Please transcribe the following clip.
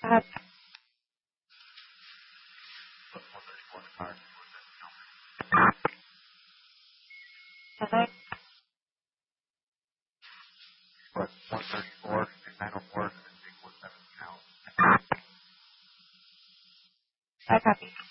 ahead. Hello? But 134 and 904 and 617 now. I copy.